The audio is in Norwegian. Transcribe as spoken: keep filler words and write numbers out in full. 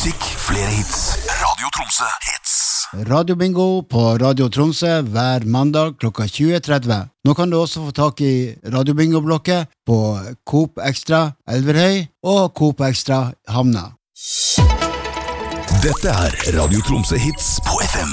musikk, flere hits. Radio Tromsø hits. Radio Bingo på Radio Tromsø hver mandag klokka tjue tretti. Nå kan du også få tak i Radio Bingo-blokket på Coop Extra Elverhøy og Coop Extra Hamna. Dette er Radio Tromsø hits på F M